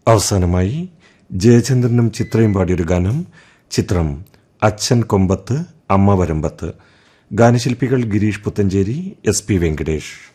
അവസാനമായി ജയചന്ദ്രനും ചിത്രയും പാടിയൊരു ഗാനം. ചിത്രം അച്ഛൻ കൊമ്പത്ത് അമ്മ വരമ്പത്ത്. ഗാനശില്പികൾ ഗിരീഷ് പുത്തഞ്ചേരി, SP വെങ്കടേഷ്.